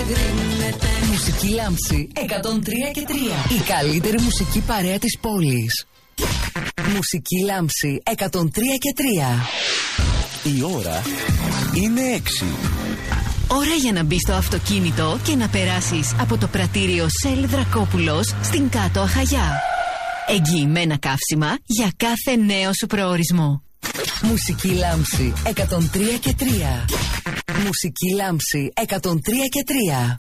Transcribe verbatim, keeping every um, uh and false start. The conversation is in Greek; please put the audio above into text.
κρίνεται. Μουσική Λάμψη εκατόν τρία και τρία. Η καλύτερη μουσική παρέα της πόλης. Μουσική Λάμψη εκατόν τρία και τρία. Η ώρα είναι έξι. Ώρα για να μπεις στο αυτοκίνητο και να περάσεις από το πρατήριο Σελ Δρακόπουλος στην Κάτω Αχαγιά. Εγγυημένα καύσιμα για κάθε νέο σου προορισμό. Μουσική Λάμψη εκατόν τρία και τρία. Μουσική Λάμψη εκατόν τρία και τρία.